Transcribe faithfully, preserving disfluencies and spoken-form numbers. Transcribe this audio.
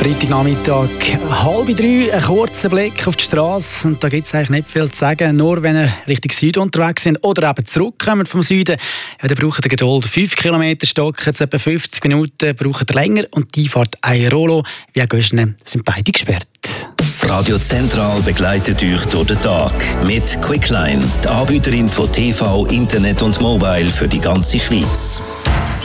Freitagnachmittag, halb drei, ein kurzer Blick auf die Straße. Und da gibt es eigentlich nicht viel zu sagen. Nur wenn ihr Richtung Süden unterwegs sind oder eben zurückkommt vom Süden, ja, dann braucht ihr Geduld. fünf Kilometer Stocken, jetzt etwa fünfzig Minuten braucht ihr länger. Und die Fahrt Airolo via Göschene sind beide gesperrt. Radio Zentral begleitet euch durch den Tag mit Quickline, die Anbieterin von T V, Internet und Mobile für die ganze Schweiz.